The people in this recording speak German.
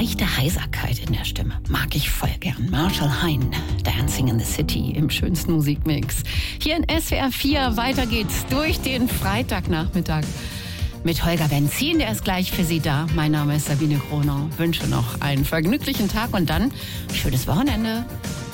leichte Heiserkeit in der Stimme. Mag ich voll gern. Marshall Hein, Dancing in the City im schönsten Musikmix. Hier in SWR 4, weiter geht's durch den Freitagnachmittag mit Holger Benzin. Der ist gleich für Sie da. Mein Name ist Sabine Kroner. Wünsche noch einen vergnüglichen Tag und dann schönes Wochenende.